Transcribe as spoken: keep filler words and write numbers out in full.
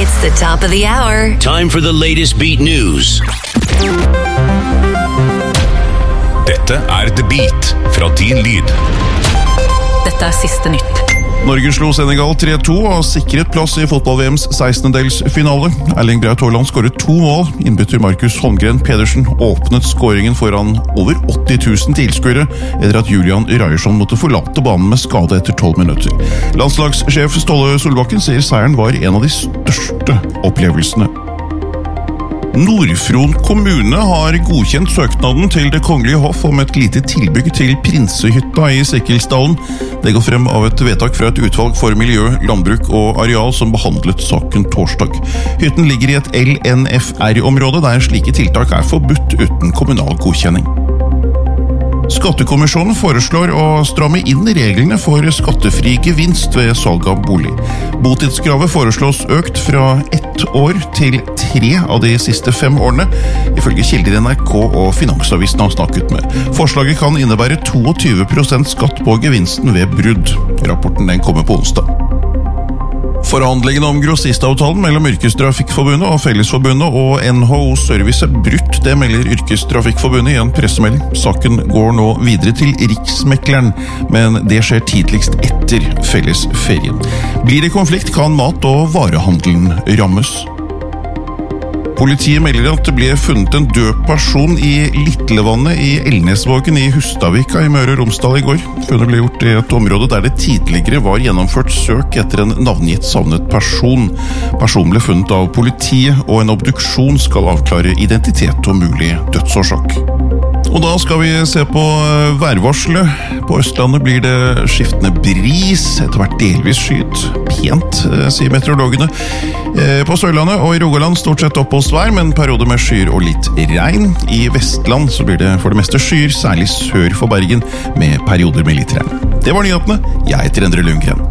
It's the top of the hour. Time for the latest beat news. Dette er The Beat fra Din Lyd. Dette er siste nytt. Norge slo Senegal tre to og sikret plass i fotball-V M's sekstendedelsfinale. Erling Braut Haaland skåret to mål. Innbytter Markus Holmgren Pedersen åpnet skåringen foran over åtti tusen tilskuere etter at Julian Ryerson måtte forlate banen med skade etter tolv minutter. Landslagssjef Ståle Solbakken sier seieren var en av de største opplevelsene. Nord-Fron kommune har godkjent søknaden til Det Kongelige Hoff om et lite tilbygg til Prinsehytta i Sikkelsdalen. Det går frem av et vedtak fra et utvalg for miljø, landbruk og areal som behandlet saken torsdag. Hytten ligger i et L N F R-område der slike tiltak er forbudt uten kommunal godkjenning. Skattekommisjonen foreslår å stramme inn reglene for skattefri gevinst ved salg av bolig. Botidskravet foreslås økt fra ett år til tre av de siste fem årene, ifølge kilder N R K og Finansavisen har snakket med. Forslaget kan innebære tjueto prosent skatt på gevinsten ved brudd. Rapporten den kommer på onsdag. Forhandlingene om grossistavtalen mellom Yrkestrafikkforbundet og Fellesforbundet og N H O Service er brutt, det melder Yrkestrafikkforbundet i en pressemelding. Saken går nå videre til Riksmekleren, men det skjer tidligst etter fellesferien. Blir det konflikt, kan mat- og varehandelen rammes. Politiet melder at det ble funnet en død person i Litlevannet i Elnesvågen i Hustadvika i Møre og Romsdal i går. Funnet ble gjort i et område der det tidligere var gjennomført søk etter en navngitt savnet person. Personen ble funnet av politiet, og en obduksjon skal avklare identitet og mulig dødsårsak. Og da skal vi se på værvarselet. På Østlandet blir det skiftende bris, etter hvert delvis skyet. Pent, sier meteorologene. På Sørlandet og i Rogaland stort sett oppholdsvær, men perioder med skyer og litt regn. I Vestland så blir det for det meste skyer, særlig sør for Bergen, med perioder med litt regn. Det var nyhetene. Jeg heter Endre Lundgren.